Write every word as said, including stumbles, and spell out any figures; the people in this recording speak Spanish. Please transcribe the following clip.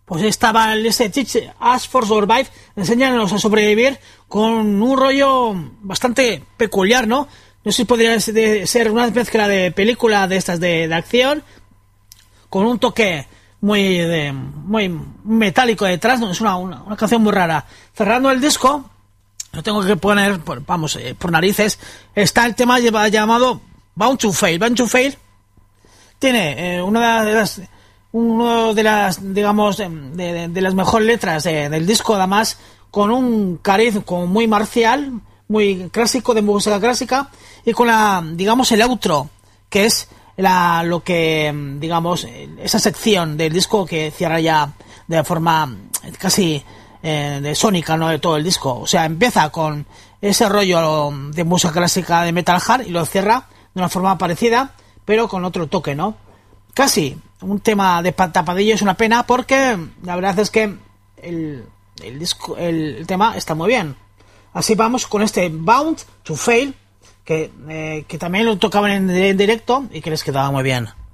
pues estaba el ese Teach Us for Survive, enséñanos a sobrevivir, con un rollo bastante peculiar, ¿no? No sé si podría ser una mezcla de película de estas de, de acción, con un toque muy de, muy metálico detrás, ¿no? Es una, una, una canción muy rara. Cerrando el disco, lo tengo que poner, por, vamos, eh, por narices, está el tema llamado Bound to Fail. Bound to Fail tiene eh, una de las, uno de las, digamos, de, de, de las mejores letras de, del disco, además, con un cariz como muy marcial, muy clásico, de música clásica, y con la, digamos, el outro, que es la, lo que, digamos, esa sección del disco que cierra ya de forma casi eh, de sónica, ¿no?, de todo el disco. O sea, empieza con ese rollo de música clásica de metal hard y lo cierra de una forma parecida, pero con otro toque, ¿no? Casi un tema de tapadillo. Es una pena porque la verdad es que el, el disco, el, el tema está muy bien. Así vamos con este Bound to Fail, que, eh, que también lo tocaban en, en directo y que les quedaba muy bien.